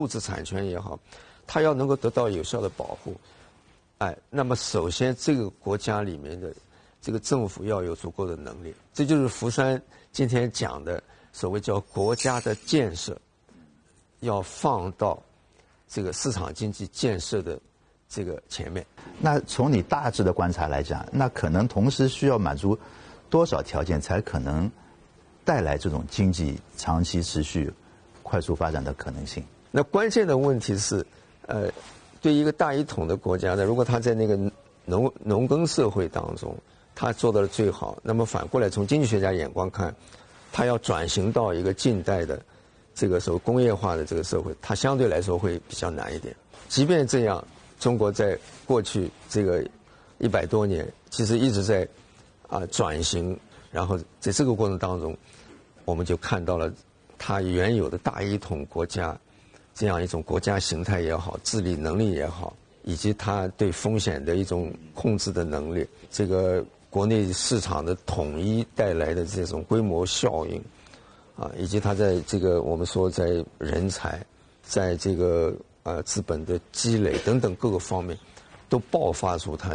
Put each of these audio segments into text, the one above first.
物质产权也好，它要能够得到有效的保护。那么首先这个国家里面的这个政府要有足够的能力，这就是福山今天讲的所谓叫国家的建设，要放到这个市场经济建设的这个前面。 那从你大致的观察来讲，那可能同时需要满足多少条件才可能带来这种经济长期持续快速发展的可能性？ 那关键的问题是，对一个大一统的国家呢，如果他在那个农耕社会当中，他做到了最好，那么反过来从经济学家眼光看，他要转型到一个近代的这个所谓工业化的这个社会，它相对来说会比较难一点。即便这样，中国在过去这个100多年，其实一直在转型，然后在这个过程当中，我们就看到了它原有的大一统国家这样一种国家形态也好，治理能力也好，以及它对风险的一种控制的能力，这个国内市场的统一带来的这种规模效应，以及它在这个我们说在人才，在这个资本的积累等等各个方面，都爆发出它。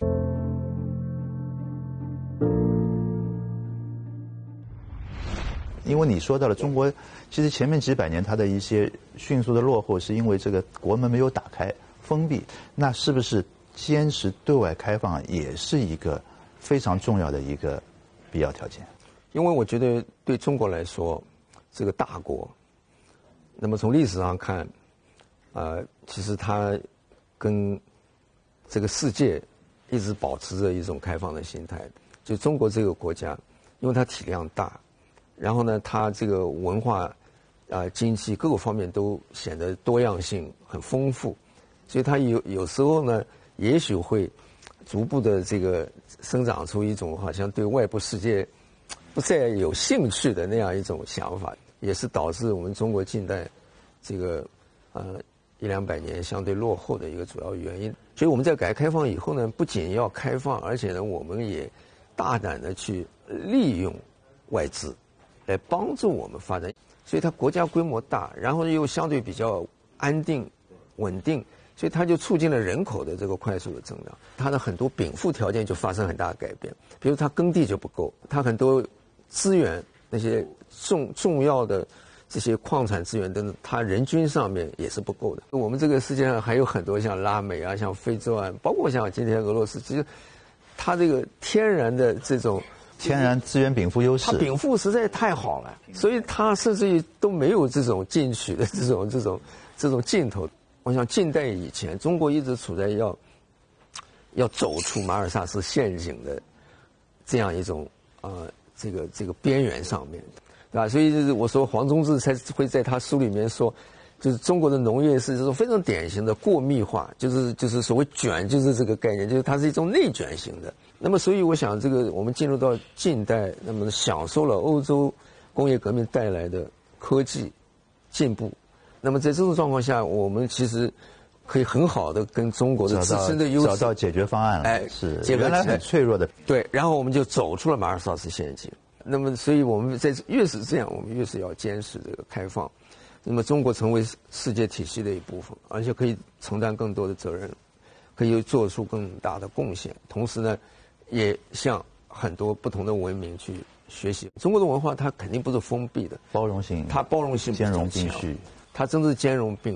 因为你说到了中国，其实前面几百年它的一些迅速的落后，是因为这个国门没有打开，封闭。那是不是坚持对外开放也是一个非常重要的一个必要条件？ 因为我觉得对中国来说，这个大国，那么从历史上看，其实它跟这个世界一直保持着一种开放的心态。就中国这个国家，因为它体量大。然后呢，它这个文化、经济各个方面都显得多样性很丰富，所以它有时候呢，也许会逐步的这个生长出一种好像对外部世界不再有兴趣的那样一种想法，也是导致我们中国近代这个100-200年相对落后的一个主要原因。所以我们在改革开放以后呢，不仅要开放，而且呢，我们也大胆的去利用外资来帮助我们发展，所以它国家规模大，然后又相对比较安定、稳定，所以它就促进了人口的这个快速的增长。它的很多禀赋条件就发生很大的改变，比如它耕地就不够，它很多资源那些重要的这些矿产资源等等，它人均上面也是不够的。我们这个世界上还有很多像拉美啊、像非洲啊，包括像今天俄罗斯，其实它这个天然的这种。 天然资源禀赋优势， 它禀赋实在太好了，所以它甚至于都没有这种进取的这种劲头。我想近代以前，中国一直处在要走出马尔萨斯陷阱的这样一种这个边缘上面，对吧？所以就是我说黄宗智才会在他书里面说，就是中国的农业是这种非常典型的过密化，就是所谓卷，就是这个概念，就是它是一种内卷型的。那么，所以我想，这个我们进入到近代，那么享受了欧洲工业革命带来的科技进步。那么在这种状况下，我们其实可以很好的跟中国的自身的优势找到解决方案了。是原来很脆弱的。 对，然后我们就走出了马尔萨斯陷阱。那么，所以我们越是这样，我们越是要坚持这个开放。那么，中国成为世界体系的一部分，而且可以承担更多的责任，可以做出更大的贡献。同时呢，也向很多不同的文明去学习。中国的文化它肯定不是封闭的， 包容性， 它包容性兼容并蓄， 它真是兼容并